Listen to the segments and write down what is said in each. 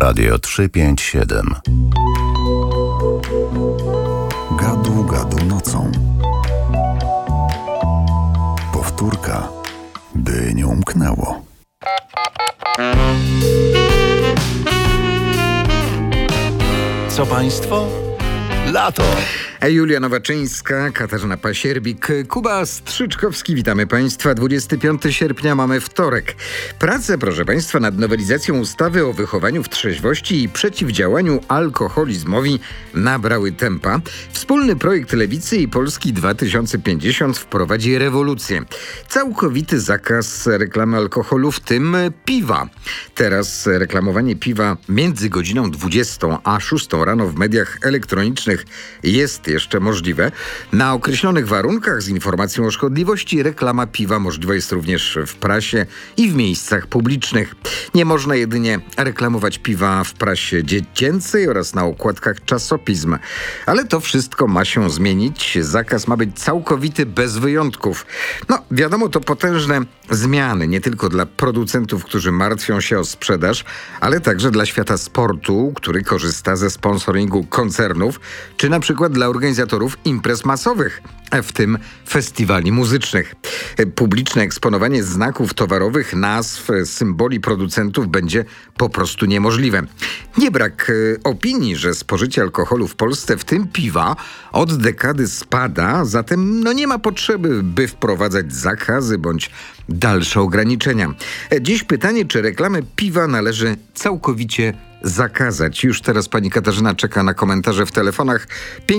Radio 357. Gadu, gadu nocą. Powtórka, by nie umknęło. Co państwo? Lato. Julia Nowaczyńska, Katarzyna Pasierbik, Kuba Strzyczkowski. Witamy Państwa. 25 sierpnia mamy wtorek. Prace, proszę Państwa, nad nowelizacją ustawy o wychowaniu w trzeźwości i przeciwdziałaniu alkoholizmowi nabrały tempa. Wspólny projekt Lewicy i Polski 2050 wprowadzi rewolucję. Całkowity zakaz reklamy alkoholu, w tym piwa. Teraz reklamowanie piwa między godziną 20 a 6 rano w mediach elektronicznych jest jeszcze możliwe. Na określonych warunkach z informacją o szkodliwości reklama piwa możliwa jest również w prasie i w miejscach publicznych. Nie można jedynie reklamować piwa w prasie dziecięcej oraz na okładkach czasopism. Ale to wszystko ma się zmienić. Zakaz ma być całkowity, bez wyjątków. No, wiadomo, to potężne zmiany, nie tylko dla producentów, którzy martwią się o sprzedaż, ale także dla świata sportu, który korzysta ze sponsoringu koncernów, czy na przykład dla organizatorów imprez masowych, w tym festiwali muzycznych. Publiczne eksponowanie znaków towarowych, nazw, symboli producentów będzie po prostu niemożliwe. Nie brak opinii, że spożycie alkoholu w Polsce, w tym piwa, od dekady spada, zatem nie ma potrzeby, by wprowadzać zakazy bądź dalsze ograniczenia. Dziś pytanie, czy reklamę piwa należy całkowicie zakazać. Już teraz pani Katarzyna czeka na komentarze w telefonach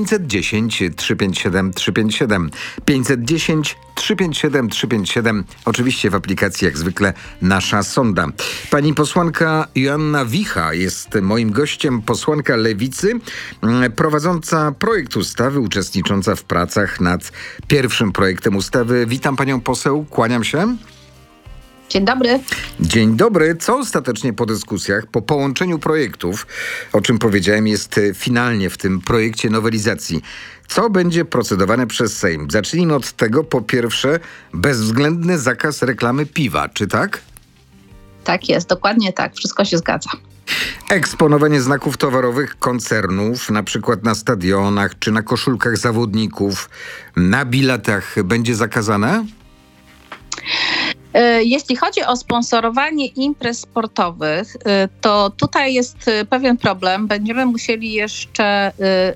510 357 357, 510 357 357, oczywiście w aplikacji jak zwykle Nasza Sonda. Pani posłanka Joanna Wicha jest moim gościem, posłanka Lewicy, prowadząca projekt ustawy, uczestnicząca w pracach nad pierwszym projektem ustawy. Witam panią poseł, kłaniam się. Dzień dobry. Dzień dobry. Co ostatecznie po dyskusjach, po połączeniu projektów, o czym powiedziałem, jest finalnie w tym projekcie nowelizacji? Co będzie procedowane przez Sejm? Zacznijmy od tego, po pierwsze, bezwzględny zakaz reklamy piwa, czy tak? Tak jest, dokładnie tak. Wszystko się zgadza. Eksponowanie znaków towarowych koncernów, na przykład na stadionach, czy na koszulkach zawodników, na biletach, będzie zakazane? Jeśli chodzi o sponsorowanie imprez sportowych, to tutaj jest pewien problem. Będziemy musieli jeszcze,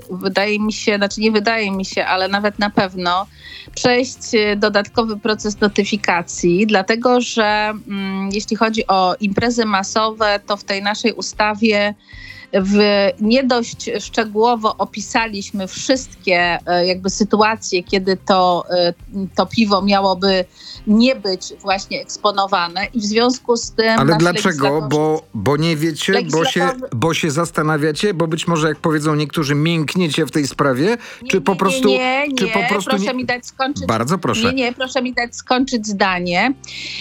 ale nawet na pewno przejść dodatkowy proces notyfikacji, dlatego że jeśli chodzi o imprezy masowe, to w tej naszej ustawie nie dość szczegółowo opisaliśmy wszystkie sytuacje, kiedy to piwo miałoby nie być właśnie eksponowane i w związku z tym... Ale dlaczego? Bo nie wiecie, bo się zastanawiacie, bo być może, jak powiedzą niektórzy, miękniecie w tej sprawie, czy po prostu... Nie, proszę mi dać skończyć... Bardzo proszę. Nie, proszę mi dać skończyć zdanie.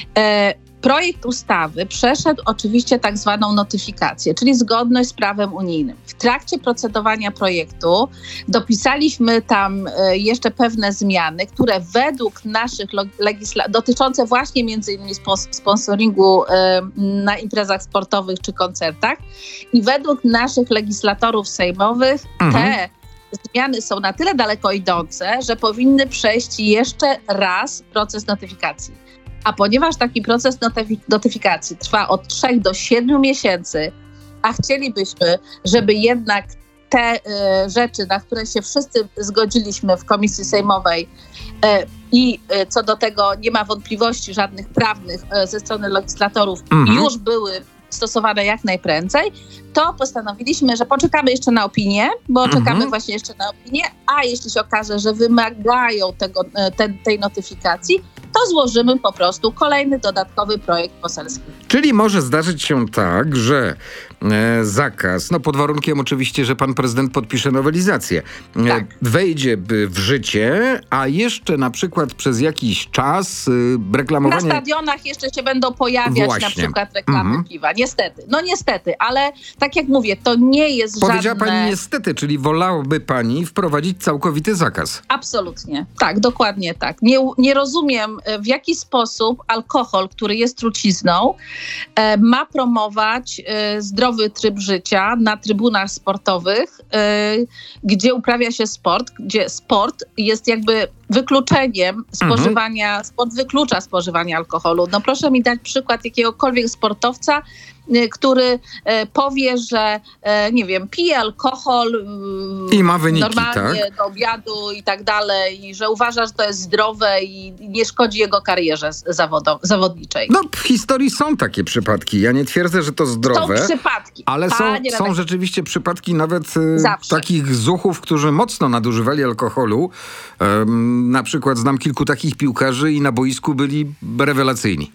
Projekt ustawy przeszedł oczywiście tak zwaną notyfikację, czyli zgodność z prawem unijnym. W trakcie procedowania projektu dopisaliśmy tam jeszcze pewne zmiany, które według naszych dotyczące właśnie między innymi sponsoringu na imprezach sportowych czy koncertach i według naszych legislatorów sejmowych te zmiany są na tyle daleko idące, że powinny przejść jeszcze raz proces notyfikacji. A ponieważ taki proces notyfikacji trwa od 3 do 7 miesięcy, a chcielibyśmy, żeby jednak te rzeczy, na które się wszyscy zgodziliśmy w komisji sejmowej i co do tego nie ma wątpliwości żadnych prawnych ze strony legislatorów, już były stosowane jak najprędzej, to postanowiliśmy, że poczekamy jeszcze na opinię, bo czekamy właśnie jeszcze na opinię, a jeśli się okaże, że wymagają tej notyfikacji, to złożymy po prostu kolejny dodatkowy projekt poselski. Czyli może zdarzyć się tak, że zakaz, pod warunkiem oczywiście, że pan prezydent podpisze nowelizację, wejdzie w życie, a jeszcze na przykład przez jakiś czas reklamowanie... Na stadionach jeszcze się będą pojawiać na przykład reklamy piwa. Niestety, ale tak jak mówię, to nie jest Powiedziała pani niestety, czyli wolałaby pani wprowadzić całkowity zakaz. Absolutnie. Tak, dokładnie tak. Nie rozumiem w jaki sposób alkohol, który jest trucizną, ma promować zdrowy tryb życia na trybunach sportowych, gdzie uprawia się sport, gdzie sport jest jakby wykluczeniem spożywania, sport wyklucza spożywanie alkoholu. No proszę mi dać przykład jakiegokolwiek sportowca, który powie, że nie wiem, pije alkohol I ma wyniki, normalnie tak? do obiadu i tak dalej, i że uważa, że to jest zdrowe i nie szkodzi jego karierze zawodniczej. No, w historii są takie przypadki. Ja nie twierdzę, że to zdrowe. Są przypadki. Ale są redaktorze. rzeczywiście przypadki nawet Zawsze. takich zuchów, którzy mocno nadużywali alkoholu. Na przykład znam kilku takich piłkarzy i na boisku byli rewelacyjni.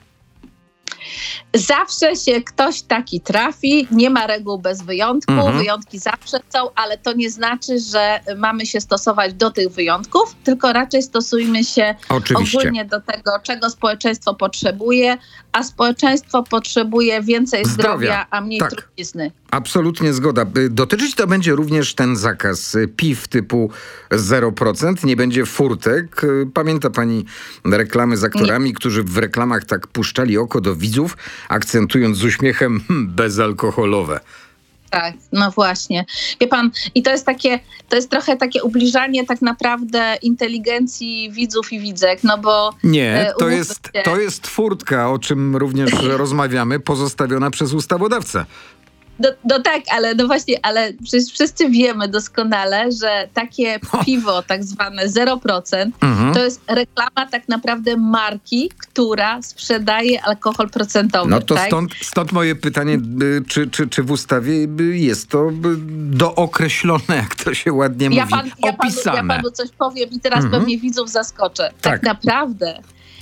Zawsze się ktoś taki trafi, nie ma reguł bez wyjątku, wyjątki zawsze są, ale to nie znaczy, że mamy się stosować do tych wyjątków, tylko raczej stosujmy się Oczywiście. ogólnie do tego, czego społeczeństwo potrzebuje, a społeczeństwo potrzebuje więcej zdrowia, a mniej tak. trucizny. Absolutnie zgoda. Dotyczyć to będzie również ten zakaz piw typu 0%. Nie będzie furtek. Pamięta pani reklamy z aktorami, którzy w reklamach tak puszczali oko do widzów, akcentując z uśmiechem bezalkoholowe. Tak, no właśnie. Wie pan, i to jest trochę takie ubliżanie tak naprawdę inteligencji widzów i widzek, no bo... Nie, umówmy się. to jest furtka, o czym również rozmawiamy, pozostawiona przez ustawodawcę. No tak, ale no właśnie, ale przecież wszyscy wiemy doskonale, że takie piwo tak zwane 0% to jest reklama tak naprawdę marki, która sprzedaje alkohol procentowy. No to tak? stąd moje pytanie, czy w ustawie jest to dookreślone, jak to się ładnie mówi, opisane. Ja panu coś powiem i teraz pewnie widzów zaskoczę. Tak naprawdę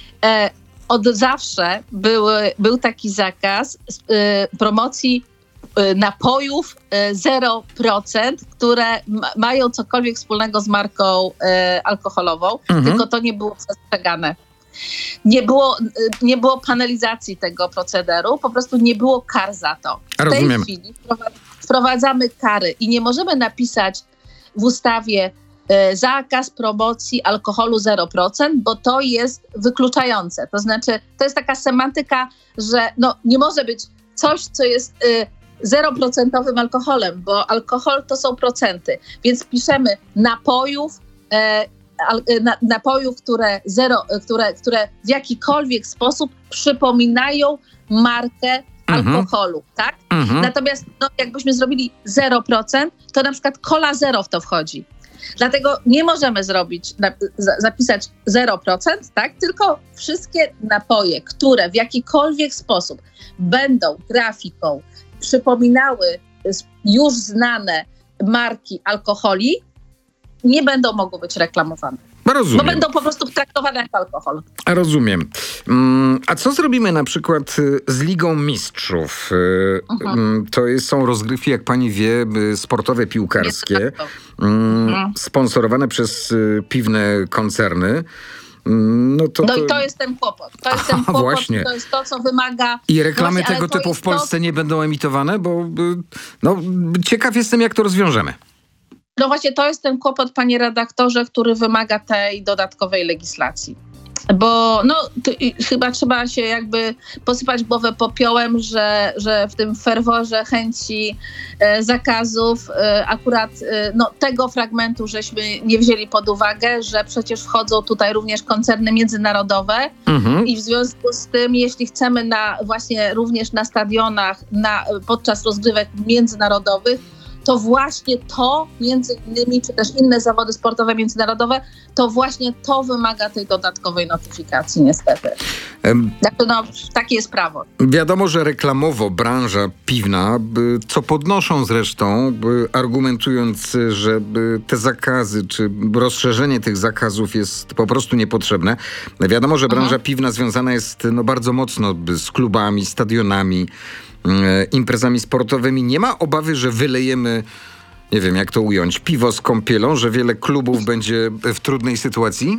od zawsze był taki zakaz promocji napojów 0%, które mają cokolwiek wspólnego z marką alkoholową, tylko to nie było przestrzegane. Nie było panelizacji tego procederu, po prostu nie było kar za to. W tej chwili wprowadzamy kary i nie możemy napisać w ustawie zakaz promocji alkoholu 0%, bo to jest wykluczające. To znaczy, to jest taka semantyka, że no, nie może być coś, co jest 0% alkoholem, bo alkohol to są procenty. Więc piszemy napojów, które w jakikolwiek sposób przypominają markę alkoholu, tak? Natomiast no, jakbyśmy zrobili 0%, to na przykład Cola Zero w to wchodzi. Dlatego nie możemy zapisać 0%, tak? Tylko wszystkie napoje, które w jakikolwiek sposób będą grafiką przypominały już znane marki alkoholi, nie będą mogły być reklamowane. Rozumiem. Bo będą po prostu traktowane jak alkohol. Rozumiem. A co zrobimy na przykład z Ligą Mistrzów? To są rozgrywki, jak pani wie, sportowe, piłkarskie, sponsorowane przez piwne koncerny. No i to jest ten kłopot. To jest ten kłopot, właśnie. To jest to, co wymaga... I reklamy tego typu w Polsce nie będą emitowane, bo ciekaw jestem, jak to rozwiążemy. No właśnie, to jest ten kłopot, panie redaktorze, który wymaga tej dodatkowej legislacji. Bo chyba trzeba się jakby posypać głowę popiołem, że w tym ferworze chęci zakazów akurat tego fragmentu żeśmy nie wzięli pod uwagę, że przecież wchodzą tutaj również koncerny międzynarodowe i w związku z tym, jeśli chcemy również na stadionach, podczas rozgrywek międzynarodowych, to właśnie to, między innymi, czy też inne zawody sportowe międzynarodowe, to właśnie to wymaga tej dodatkowej notyfikacji, niestety. Takie jest prawo. Wiadomo, że reklamowo branża piwna, co podnoszą zresztą, argumentując, że te zakazy, czy rozszerzenie tych zakazów jest po prostu niepotrzebne. Wiadomo, że branża piwna związana jest bardzo mocno z klubami, stadionami, imprezami sportowymi. Nie ma obawy, że wylejemy, nie wiem jak to ująć, piwo z kąpielą, że wiele klubów będzie w trudnej sytuacji?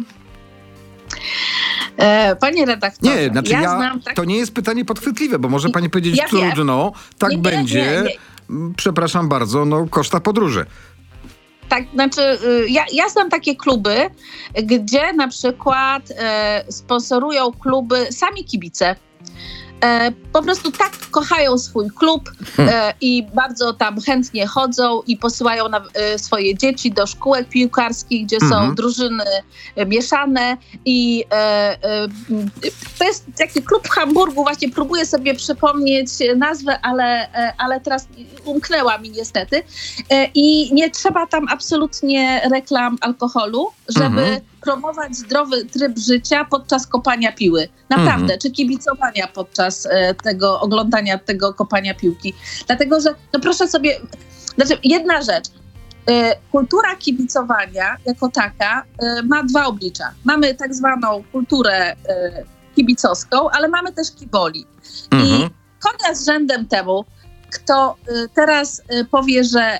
Panie redaktorze, nie, znaczy to nie jest pytanie podchwytliwe, bo może pani powiedzieć trudno, tak będzie. Przepraszam bardzo, koszta podróży. Tak, znaczy ja znam takie kluby, gdzie na przykład sponsorują kluby sami kibice. Po prostu tak kochają swój klub i bardzo tam chętnie chodzą i posyłają swoje dzieci do szkółek piłkarskich, gdzie są drużyny mieszane i to jest taki klub w Hamburgu, właśnie próbuję sobie przypomnieć nazwę, ale teraz umknęła mi niestety i nie trzeba tam absolutnie reklam alkoholu, żeby promować zdrowy tryb życia podczas kopania piły. Naprawdę, czy kibicowania podczas tego oglądania tego kopania piłki. Dlatego, że no proszę sobie, znaczy jedna rzecz, kultura kibicowania jako taka ma dwa oblicza. Mamy tak zwaną kulturę kibicowską, ale mamy też kiboli. I konia z rzędem temu, kto teraz powie, że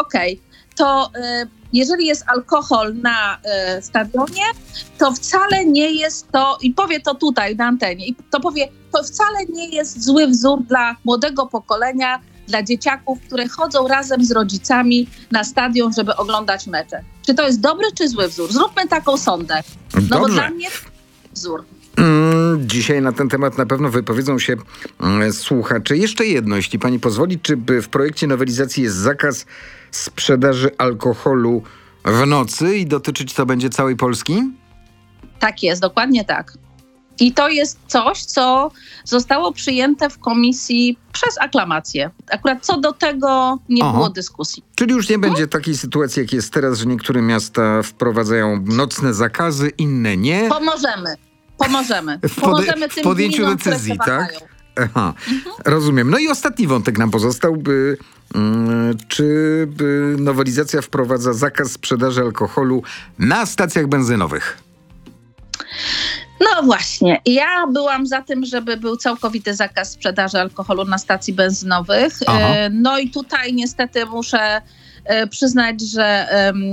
to jeżeli jest alkohol na stadionie, to wcale nie jest to, i powie to tutaj na antenie, i to powie, to wcale nie jest zły wzór dla młodego pokolenia, dla dzieciaków, które chodzą razem z rodzicami na stadion, żeby oglądać mecze. Czy to jest dobry czy zły wzór? Zróbmy taką sondę. No bo dla mnie wzór. Dzisiaj na ten temat na pewno wypowiedzą się słuchacze. Jeszcze jedno, jeśli pani pozwoli, czy w projekcie nowelizacji jest zakaz sprzedaży alkoholu w nocy i dotyczyć to będzie całej Polski? Tak jest, dokładnie tak. I to jest coś, co zostało przyjęte w komisji przez aklamację. Akurat co do tego nie było dyskusji. Czyli już nie będzie takiej sytuacji, jak jest teraz, że niektóre miasta wprowadzają nocne zakazy, inne nie? Pomożemy W tym podjęciu gminom, decyzji, które się tak? wahają. Aha, rozumiem. No i ostatni wątek nam pozostał. Czy nowelizacja wprowadza zakaz sprzedaży alkoholu na stacjach benzynowych? No właśnie. Ja byłam za tym, żeby był całkowity zakaz sprzedaży alkoholu na stacji benzynowych. No i tutaj niestety muszę przyznać, że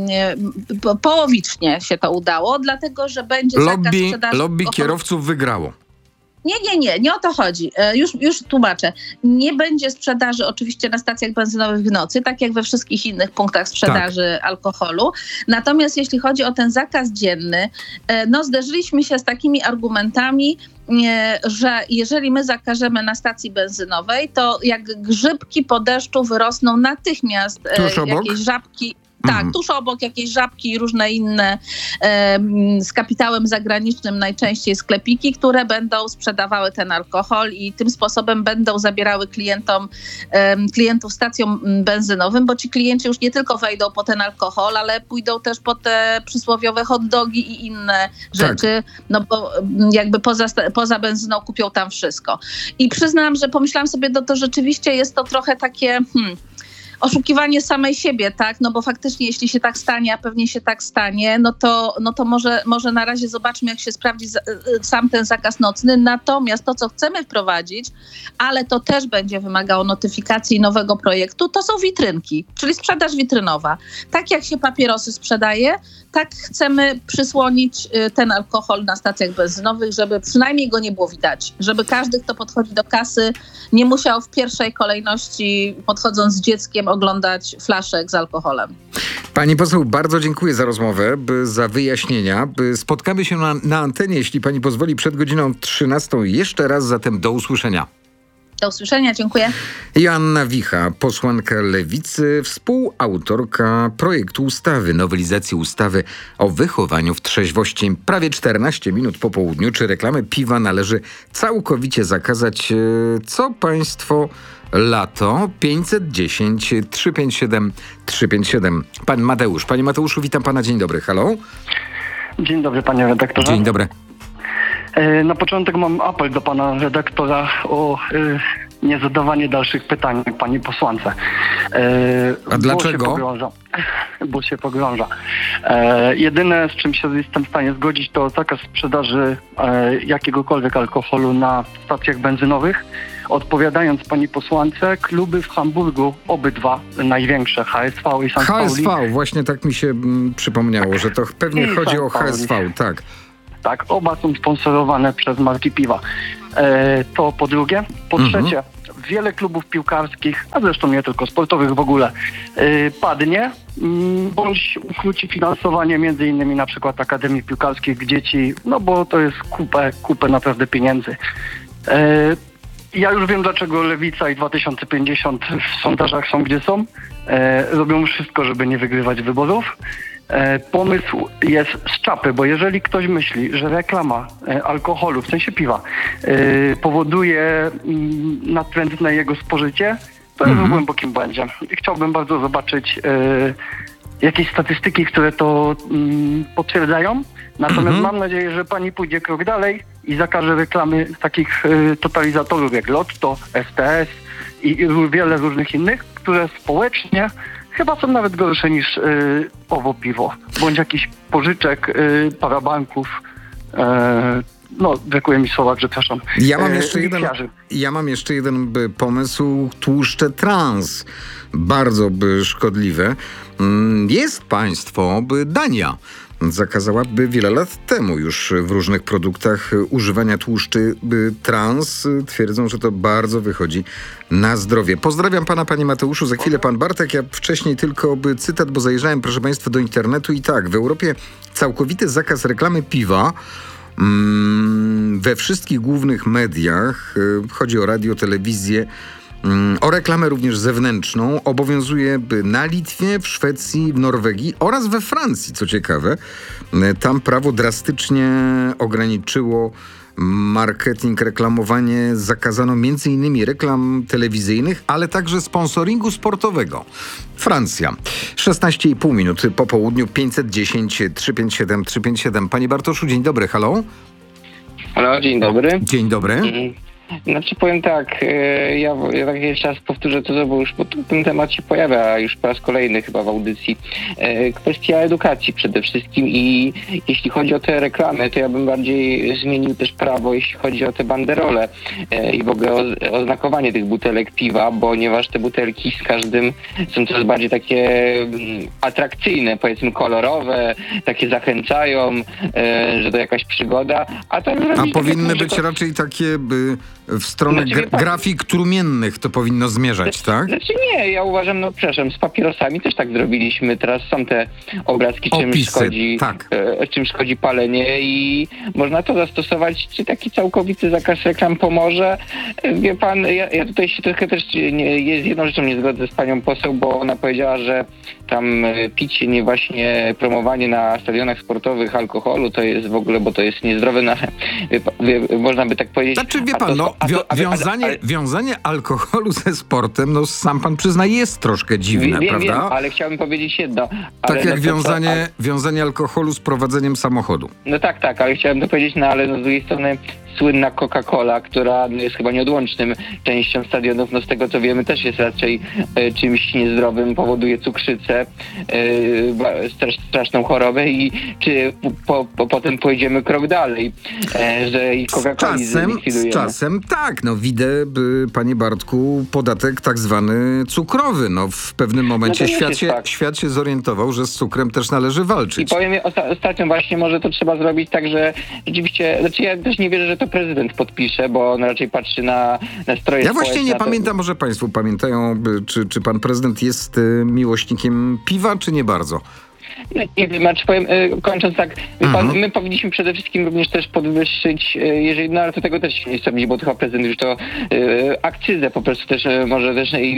połowicznie się to udało, dlatego że będzie zakaz sprzedaży Lobby alkoholu. kierowców wygrało. Nie o to chodzi. Już tłumaczę. Nie będzie sprzedaży oczywiście na stacjach benzynowych w nocy, tak jak we wszystkich innych punktach sprzedaży alkoholu. Natomiast jeśli chodzi o ten zakaz dzienny, no zderzyliśmy się z takimi argumentami, że jeżeli my zakażemy na stacji benzynowej, to jak grzybki po deszczu wyrosną natychmiast jakieś żabki. Tak, tuż obok jakieś żabki i różne inne z kapitałem zagranicznym najczęściej sklepiki, które będą sprzedawały ten alkohol i tym sposobem będą zabierały klientów stacjom benzynowym, bo ci klienci już nie tylko wejdą po ten alkohol, ale pójdą też po te przysłowiowe hot dogi i inne rzeczy, no bo jakby poza benzyną kupią tam wszystko. I przyznam, że pomyślałam sobie, no to rzeczywiście jest to trochę takie oszukiwanie samej siebie, tak? No bo faktycznie jeśli się tak stanie, a pewnie się tak stanie, no to może na razie zobaczmy, jak się sprawdzi sam ten zakaz nocny. Natomiast to, co chcemy wprowadzić, ale to też będzie wymagało notyfikacji nowego projektu, to są witrynki, czyli sprzedaż witrynowa. Tak jak się papierosy sprzedaje, tak chcemy przysłonić ten alkohol na stacjach benzynowych, żeby przynajmniej go nie było widać. Żeby każdy, kto podchodzi do kasy, nie musiał w pierwszej kolejności, podchodząc z dzieckiem, oglądać flaszek z alkoholem. Pani poseł, bardzo dziękuję za rozmowę, za wyjaśnienia. Spotkamy się na antenie, jeśli pani pozwoli, przed godziną 13. Jeszcze raz, zatem do usłyszenia. Do usłyszenia, dziękuję. Joanna Wicha, posłanka Lewicy, współautorka projektu ustawy, nowelizacji ustawy o wychowaniu w trzeźwości. Prawie 14 minut po południu. Czy reklamę piwa należy całkowicie zakazać? Co państwo lato? 510 357 357. Pan Mateusz. Panie Mateuszu, witam pana. Dzień dobry. Halo? Dzień dobry, panie redaktorze. Dzień dobry. Na początek mam apel do pana redaktora o niezadawanie dalszych pytań pani posłance. A dlaczego? Bo się pogrąża. Jedyne, z czym się jestem w stanie zgodzić, to zakaz sprzedaży jakiegokolwiek alkoholu na stacjach benzynowych. Odpowiadając pani posłance, kluby w Hamburgu, obydwa największe, HSV i St. Pauli. HSV, właśnie tak mi się przypomniało, że to pewnie chodzi o HSV, tak. Tak, oba są sponsorowane przez marki piwa. To po drugie. Po trzecie, wiele klubów piłkarskich, a zresztą nie tylko sportowych w ogóle, padnie, bądź ukróci finansowanie między innymi na przykład Akademii Piłkarskich dzieci, no bo to jest kupę naprawdę pieniędzy. Ja już wiem, dlaczego Lewica i 2050 w sondażach są gdzie są. Robią wszystko, żeby nie wygrywać wyborów. Pomysł jest z czapy, bo jeżeli ktoś myśli, że reklama alkoholu, w sensie piwa, powoduje nadrzędne jego spożycie, to jest w głębokim błędzie. Chciałbym bardzo zobaczyć jakieś statystyki, które to potwierdzają. Natomiast mam nadzieję, że pani pójdzie krok dalej i zakaże reklamy takich totalizatorów jak Lotto, STS i wiele różnych innych, które społecznie chyba są nawet gorsze niż owo piwo, bądź jakiś pożyczek, parabanków. Brakuje mi słowa, przepraszam. Ja mam jeszcze jeden pomysł. Tłuszcze trans. Bardzo szkodliwe. Jest państwo, Dania zakazałaby wiele lat temu już w różnych produktach używania tłuszczy trans. Twierdzą, że to bardzo wychodzi na zdrowie. Pozdrawiam pana, panie Mateuszu. Za chwilę pan Bartek. Ja wcześniej tylko cytat, bo zajrzałem, proszę państwa, do internetu i tak, w Europie całkowity zakaz reklamy piwa we wszystkich głównych mediach, chodzi o radio, telewizję, o reklamę również zewnętrzną, obowiązuje na Litwie, w Szwecji, w Norwegii oraz we Francji, co ciekawe. Tam prawo drastycznie ograniczyło marketing, reklamowanie, zakazano m.in. reklam telewizyjnych, ale także sponsoringu sportowego. Francja. 16,5 minut po południu, 510 357 357. Panie Bartoszu, dzień dobry, halo? Halo, dzień dobry. Dzień dobry. Znaczy powiem tak, ja tak jeszcze raz powtórzę to, bo już ten temat się pojawia już po raz kolejny chyba w audycji. Kwestia edukacji przede wszystkim i jeśli chodzi o te reklamy, to ja bym bardziej zmienił też prawo, jeśli chodzi o te banderole i w ogóle oznakowanie tych butelek piwa, ponieważ te butelki z każdym są coraz bardziej takie atrakcyjne, powiedzmy kolorowe, takie zachęcają, że to jakaś przygoda, a powinny być raczej takie w stronę grafik trumiennych to powinno zmierzać, tak? Znaczy nie, ja uważam, przepraszam, z papierosami też tak zrobiliśmy. Teraz są te obrazki, czym szkodzi palenie i można to zastosować. Czy taki całkowity zakaz reklam pomoże? Wie pan, ja tutaj się trochę też z jedną rzeczą nie zgodzę z panią poseł, bo ona powiedziała, że tam picie, nie właśnie promowanie na stadionach sportowych alkoholu to jest w ogóle, bo to jest niezdrowe, można by tak powiedzieć. Znaczy, wie pan, wiązanie alkoholu ze sportem, sam pan przyzna, jest troszkę dziwne, prawda? Wiem, ale chciałbym powiedzieć jedno. Tak jak wiązanie alkoholu z prowadzeniem samochodu. No tak, ale chciałem to powiedzieć, ale z drugiej strony słynna Coca-Cola, która jest chyba nieodłącznym częścią stadionów, z tego co wiemy też jest raczej czymś niezdrowym, powoduje cukrzycę, straszną chorobę i czy potem pojedziemy krok dalej, że i Coca-Coli zlikwidujemy. Z czasem tak, widzę, panie Bartku, podatek tak zwany cukrowy. W pewnym momencie świat się zorientował, że z cukrem też należy walczyć. I powiem ostatnio właśnie, może to trzeba zrobić tak, że rzeczywiście, ja też nie wierzę, że to prezydent podpisze, bo on raczej patrzy na stroje. Ja właśnie nie pamiętam, może państwo pamiętają, czy pan prezydent jest miłośnikiem piwa, czy nie bardzo? Nie wiem, powiem, kończąc tak, my powinniśmy przede wszystkim również też podwyższyć, jeżeli, ale to tego też się nie chce robić, bo chyba prezydent już to akcyzę po prostu też może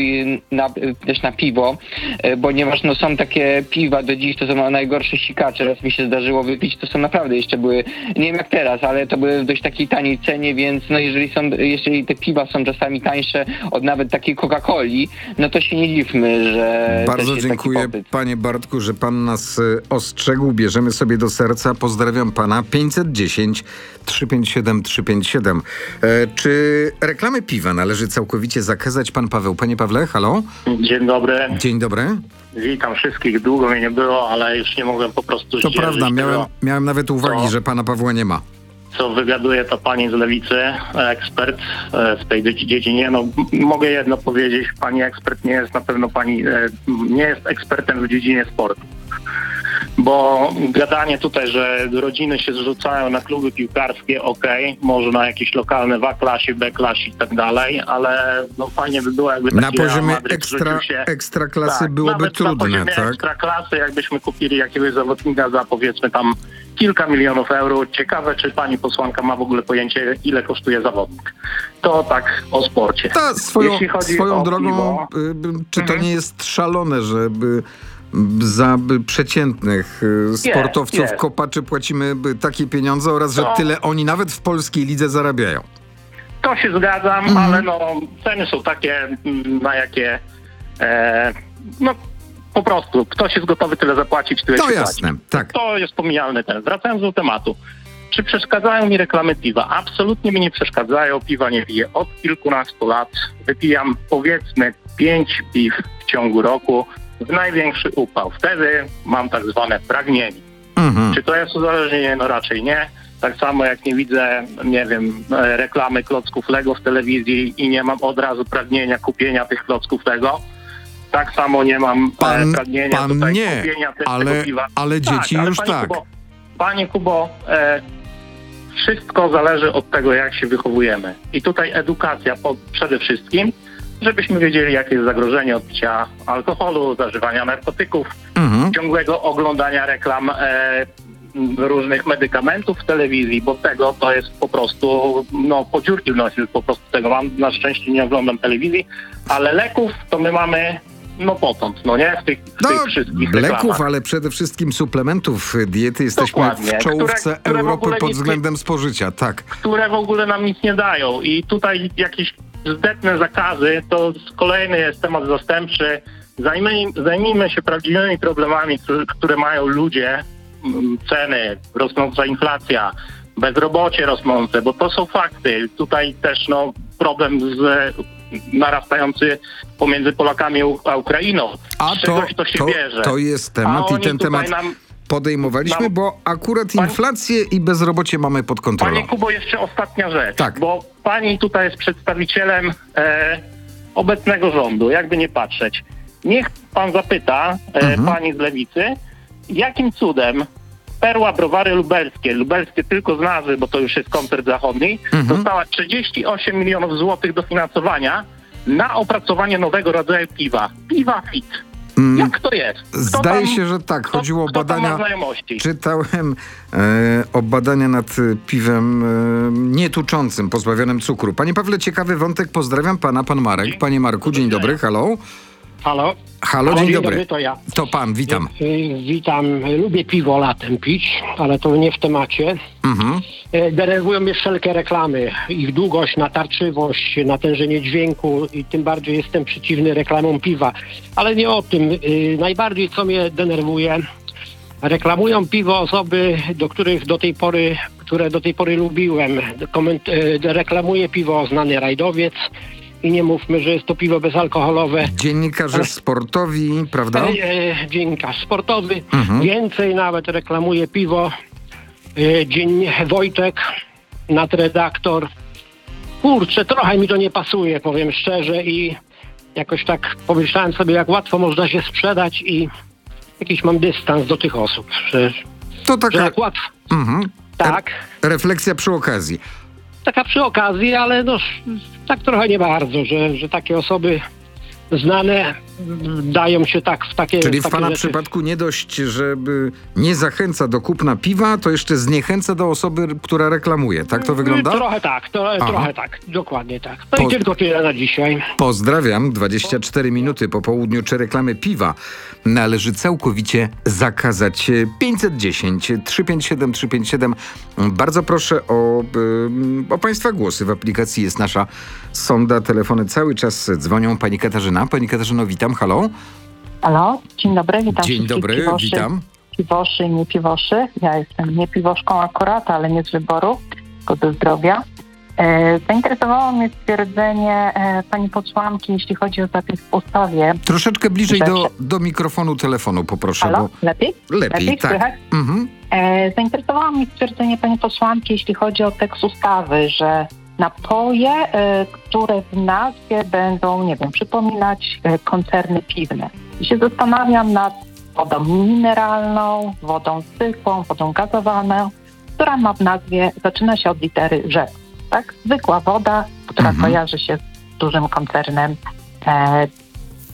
też na piwo, ponieważ no, są takie piwa do dziś, to są najgorsze sikacze, raz mi się zdarzyło wypić, to są naprawdę jeszcze były, nie wiem jak teraz, ale to były w dość takiej taniej cenie, więc no jeżeli te piwa są czasami tańsze od nawet takiej Coca-Coli, no to się nie dziwmy, że bardzo dziękuję, panie Bartku, że pan nas ostrzegł. Bierzemy sobie do serca. Pozdrawiam pana. 510 357 357. Czy reklamy piwa należy całkowicie zakazać? Pan Paweł. Panie Pawle, halo? Dzień dobry. Dzień dobry. Witam wszystkich. Długo mnie nie było, ale już nie mogłem po prostu To prawda. Miałem nawet uwagi, że pana Pawła nie ma. Co wygaduje to pani z Lewicy, ekspert w tej dziedzinie. No, mogę jedno powiedzieć. Pani ekspert nie jest na pewno nie jest ekspertem w dziedzinie sportu. Bo gadanie tutaj, że rodziny się zrzucają na kluby piłkarskie, okej, może na jakieś lokalne w A-klasie, B-klasie i tak dalej, ale no fajnie by było, jakby taki Na poziomie Real Madryt rzucił się... ekstraklasy byłoby nawet trudne, na poziomie tak? ekstraklasy, jakbyśmy kupili jakiegoś zawodnika za powiedzmy tam kilka milionów euro. Ciekawe, czy pani posłanka ma w ogóle pojęcie, ile kosztuje zawodnik. To tak o sporcie. Ta Jeśli chodzi swoją o drogą, piwo, czy to nie jest szalone, żeby za przeciętnych sportowców, jest. kopaczy płacimy takie pieniądze oraz, że tyle oni nawet w polskiej lidze zarabiają? to się zgadzam, ale no ceny są takie, na jakie no po prostu ktoś jest gotowy tyle zapłacić, tyle To się jasne, płaci. tak. To jest pomijalny ten. Wracając do tematu. Czy przeszkadzają mi reklamy piwa? Absolutnie mi nie przeszkadzają. Piwa nie piję od kilkunastu lat. Wypijam powiedzmy 5 piw w ciągu roku w największy upał. Wtedy mam tak zwane pragnienie. Czy to jest uzależnienie? No raczej nie. Tak samo jak nie widzę, nie wiem, reklamy klocków Lego w telewizji i nie mam od razu pragnienia kupienia tych klocków Lego. Tak samo nie mam pragnienia tutaj kupienia tego piwa. Ale dzieci ale już tak. Panie Kubo, wszystko zależy od tego, jak się wychowujemy. I tutaj edukacja przede wszystkim, żebyśmy wiedzieli, jakie jest zagrożenie od picia alkoholu, zażywania narkotyków, ciągłego oglądania reklam różnych medykamentów w telewizji, bo tego to jest po prostu, no podziurki w nosie, po prostu tego mam. Na szczęście nie oglądam telewizji, ale leków to my mamy no potąd, no nie? W tych wszystkich reklamach. Leków, ale przede wszystkim suplementów diety jesteśmy Dokładnie. w czołówce które Europy pod względem spożycia, tak. Które w ogóle nam nic nie dają i tutaj jakieś zdetne zakazy, to kolejny jest temat zastępczy. Zajmijmy się prawdziwymi problemami, które mają ludzie, ceny, rosnąca inflacja, bezrobocie rosnące, bo to są fakty. Tutaj też no problem narastający pomiędzy Polakami a Ukrainą. Z czegoś to się bierze. To jest temat i ten temat podejmowaliśmy, bo akurat inflację i bezrobocie mamy pod kontrolą. Panie Kubo, jeszcze ostatnia rzecz, tak. Bo pani tutaj jest przedstawicielem obecnego rządu, jakby nie patrzeć. Niech pan zapyta pani z Lewicy, jakim cudem Perła Browary Lubelskie tylko z nazwy, bo to już jest koncert zachodni, dostała 38 milionów złotych dofinansowania na opracowanie nowego rodzaju piwa fit. Jak to jest? Zdaje się, że tak. Chodziło o badania. Czytałem o badania nad piwem nietuczącym, pozbawionym cukru. Panie Pawle, ciekawy wątek. Pozdrawiam pana, pan Marek. Panie Marku, dzień dobry. Halo. Halo, dzień dobry. To ja. To pan, witam. Witam. Lubię piwo latem pić, ale to nie w temacie. Denerwują mnie wszelkie reklamy. Ich długość, natarczywość, natężenie dźwięku i tym bardziej jestem przeciwny reklamom piwa. Ale nie o tym. Najbardziej co mnie denerwuje, reklamują piwo osoby, które do tej pory lubiłem. Reklamuje piwo znany rajdowiec. I nie mówmy, że jest to piwo bezalkoholowe. Dziennikarze sportowi, prawda? Dziennikarz sportowy. Więcej nawet reklamuje piwo. Wojtek, nadredaktor. Kurczę, trochę mi to nie pasuje, powiem szczerze. I jakoś tak pomyślałem sobie, jak łatwo można się sprzedać i jakiś mam dystans do tych osób. To taka... Że jak łatwo. Tak. Refleksja przy okazji. Taka przy okazji, ale no tak trochę nie bardzo, że takie osoby znane dają się tak w takie Czyli w takie pana rzeczy. przypadku nie dość, żeby nie zachęca do kupna piwa, to jeszcze zniechęca do osoby, która reklamuje. Tak to wygląda? Trochę tak, dokładnie tak. No i tylko tyle na dzisiaj. Pozdrawiam. 24 minuty po południu. Czy reklamy piwa należy całkowicie zakazać? 510 357 357. Bardzo proszę o państwa głosy. W aplikacji jest nasza sonda. Telefony cały czas dzwonią. Pani Katarzyna. Pani Katarzyno, witam. Halo. Halo, dzień dobry, witam. Dzień dobry, witam. Piwoszy i nie piwoszy. Ja jestem nie piwoszką akurat, ale nie z wyboru, tylko do zdrowia. Zainteresowało mnie stwierdzenie pani posłanki, jeśli chodzi o zapis w ustawie. Troszeczkę bliżej do mikrofonu telefonu poproszę. Halo? Lepiej? Lepiej, tak. Zainteresowało mnie stwierdzenie pani posłanki, jeśli chodzi o tekst ustawy, że napoje, które w nazwie będą, nie wiem, przypominać koncerny piwne. I się zastanawiam nad wodą mineralną, wodą zwykłą, wodą gazowaną, która ma w nazwie, zaczyna się od litery Ż. Tak? Zwykła woda, która kojarzy się z dużym koncernem